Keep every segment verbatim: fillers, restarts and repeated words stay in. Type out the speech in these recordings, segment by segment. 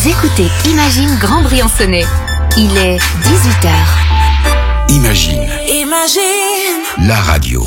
Vous écoutez Imagine Grand Briançonnais. Il est dix-huit heures. Imagine. Imagine. La radio.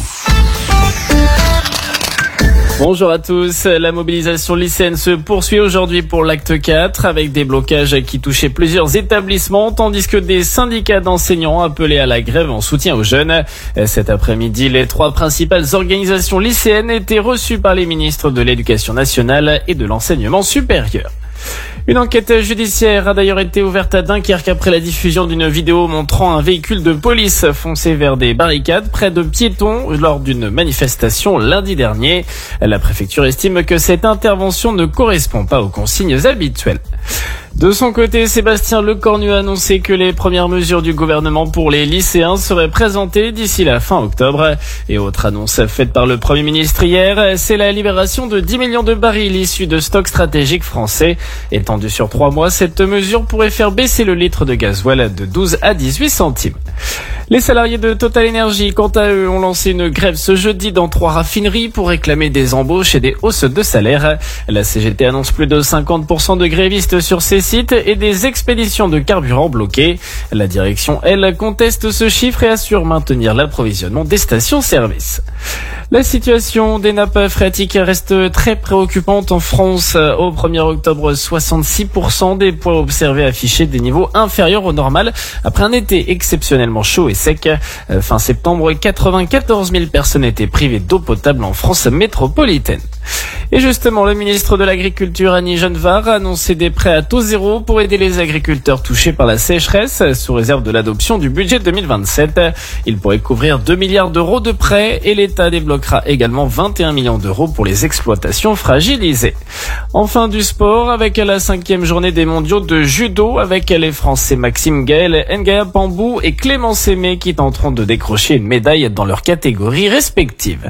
Bonjour à tous, la mobilisation lycéenne se poursuit aujourd'hui pour l'acte quatre avec des blocages qui touchaient plusieurs établissements tandis que des syndicats d'enseignants appelaient à la grève en soutien aux jeunes. Cet après-midi, les trois principales organisations lycéennes étaient reçues par les ministres de l'Éducation nationale et de l'enseignement supérieur. Une enquête judiciaire a d'ailleurs été ouverte à Dunkerque après la diffusion d'une vidéo montrant un véhicule de police foncer vers des barricades près de piétons lors d'une manifestation lundi dernier. La préfecture estime que cette intervention ne correspond pas aux consignes habituelles. De son côté, Sébastien Lecornu a annoncé que les premières mesures du gouvernement pour les lycéens seraient présentées d'ici la fin octobre. Et autre annonce faite par le Premier ministre hier, c'est la libération de dix millions de barils issus de stocks stratégiques français. Étendue sur trois mois, cette mesure pourrait faire baisser le litre de gasoil de douze à dix-huit centimes. Les salariés de Total Energy, quant à eux, ont lancé une grève ce jeudi dans trois raffineries pour réclamer des embauches et des hausses de salaire. La C G T annonce plus de cinquante pour cent de grévistes sur ces sites et des expéditions de carburant bloquées. La direction, elle, conteste ce chiffre et assure maintenir l'approvisionnement des stations-service. La situation des nappes phréatiques reste très préoccupante en France. Au premier octobre, soixante-six pour cent des points observés affichaient des niveaux inférieurs au normal après un été exceptionnellement chaud et sec. Fin septembre, quatre-vingt-quatorze mille personnes étaient privées d'eau potable en France métropolitaine. Et justement, le ministre de l'Agriculture, Annie Genevard, a annoncé des prêts à taux zéro pour aider les agriculteurs touchés par la sécheresse, sous réserve de l'adoption du budget deux mille vingt-sept. Il pourrait couvrir deux milliards d'euros de prêts et l'État débloquera également vingt et un millions d'euros pour les exploitations fragilisées. Enfin, du sport, avec la cinquième journée des mondiaux de judo, avec les Français Maxime Gaël, Ngaya Pambou et Clément Sémé qui tenteront de décrocher une médaille dans leurs catégories respectives.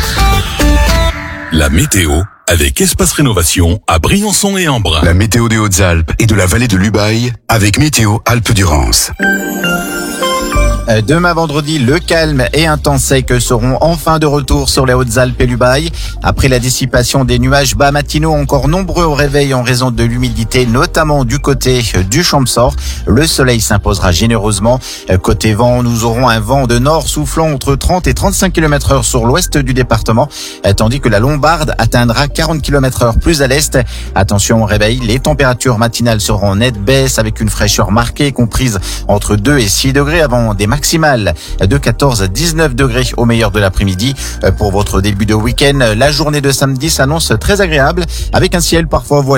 La météo avec Espace Rénovation à Briançon et Embrun. La météo des Hautes-Alpes et de la vallée de l'Ubaye avec Météo Alpes-Durance. Demain vendredi, le calme et un temps sec seront enfin de retour sur les Hautes-Alpes et l'Ubaye. Après la dissipation des nuages bas matinaux encore nombreux au réveil en raison de l'humidité, notamment du côté du Champsaur, le soleil s'imposera généreusement. Côté vent, nous aurons un vent de nord soufflant entre trente et trente-cinq kilomètres heure sur l'ouest du département, tandis que la Lombarde atteindra quarante kilomètres heure plus à l'est. Attention au réveil, les températures matinales seront en nette baisse avec une fraîcheur marquée comprise entre deux et six degrés avant des maximale de quatorze à dix-neuf degrés au meilleur de l'après-midi. Pour votre début de week-end, la journée de samedi s'annonce très agréable avec un ciel parfois voilé.